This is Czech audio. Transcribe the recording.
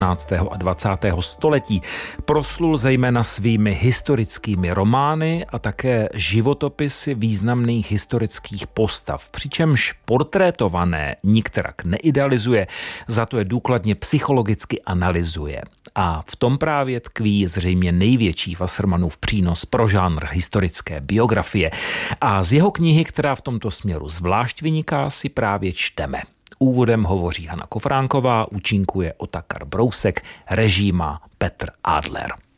a 20. století. Proslul zejména svými historickými romány a také životopisy významných historických postav, přičemž portrétované nikterak neidealizuje, za to je důkladně psychologicky analyzuje. A v tom právě tkví zřejmě největší Wassermannův přínos pro žánr historické biografie. A z jeho knihy, která v tomto směru zvlášť vyniká, si právě čteme. Úvodem hovoří Hana Kofránková, účinkuje Otakar Brousek, režii má Petr Adler.